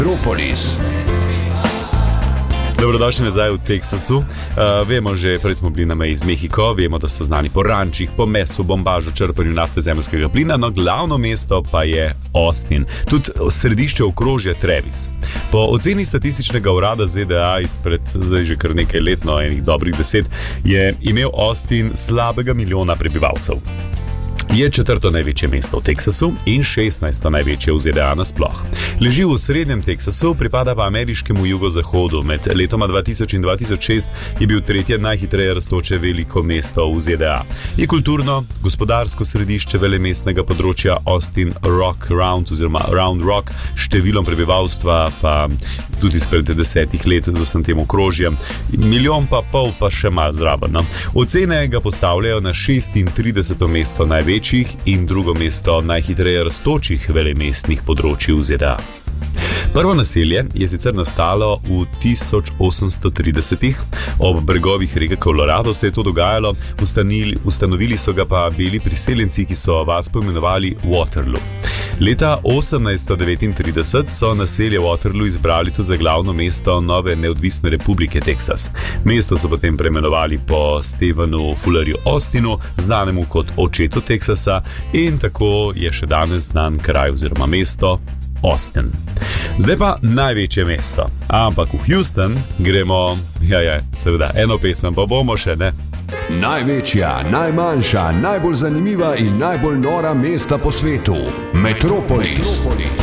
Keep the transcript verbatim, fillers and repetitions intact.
Metropolis. Dobrodošli nazaj v Teksasu. Uh, vemo že, prej smo bili na meji z Mehiko, vemo, da so znani po rančih, po mesu, bombažu, črpanju nafte, zemeljskega plina, no glavno mesto pa je Austin, tudi središče okrožja Travis. Po oceni statističnega urada Z D A izpred zdaj že kar nekaj let, no enih dobrih deset, je imel Austin slabega milijona prebivalcev. Je četrto največje mesto v Teksasu in šestnajsto največje v Z D A nasploh. Leži v srednjem Teksasu, pripada pa ameriškemu jugozahodu. Med letoma dva tisoč in dva tisoč šest je bil tretje najhitreje rastoče veliko mesto v Z D A. Je kulturno, gospodarsko središče velemestnega področja Austin Rock Round oziroma Round Rock, številom prebivalstva pa tudi izpred desetih let z vsem tem okrožjem. Milijon pa pol pa še malo zraven. No? Ocene ga postavljajo na šestintrideseto mesto največje in drugo mesto najhitreje rastočih velemestnih področij v Z D A. Prvo naselje je sicer nastalo v tisoč osemsto tridesetih, ob bregovih reke Colorado se je to dogajalo, ustanili, ustanovili so ga pa beli priseljenci, ki so vas poimenovali Waterloo. Leta osemnajststo devetintrideset so naselje Waterloo izbrali tudi za glavno mesto nove neodvisne republike Teksas. Mesto so potem preimenovali po Stephenu Fullerju Austinu, znanemu kot očetu Teksasa, in tako je še danes znan kraj oziroma mesto Austin. Zdaj pa največje mesto. Ampak v Houston gremo, ja, ja, seveda, eno pesem pa bomo še, ne? Največja, najmanjša, najbolj zanimiva in najbolj nora mesta po svetu. Metropolis. Metropolis.